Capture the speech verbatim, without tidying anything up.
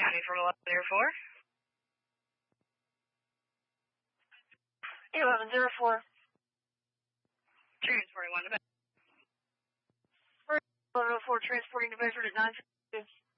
County from eleven zero four. eleven zero four. Transporting one to Bedford. eleven zero four transporting to Bedford at nine fifty-two.